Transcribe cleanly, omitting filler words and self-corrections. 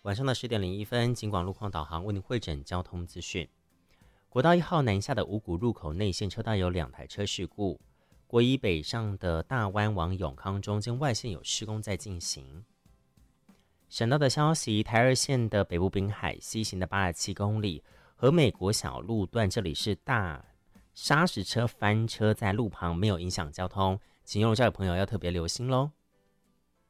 晚上的10点01分，警广路况导航为您汇整交通资讯。国道1号南下的五股入口内线车道有2台车事故，国一北上的大湾往永康中间外线有施工在进行。省道的消息，台二线的北部滨海西行的87公里和美国小路段，这里是大砂石车翻车在路旁，没有影响交通，请用车的朋友要特别留心咯。